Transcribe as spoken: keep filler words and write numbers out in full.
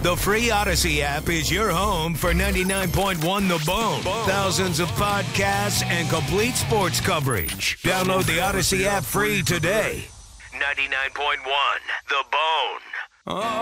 The free Odyssey app is your home for ninety-nine point one The Bone. Thousands of podcasts and complete sports coverage. Download the Odyssey app free today. ninety-nine point one The Bone. Oh.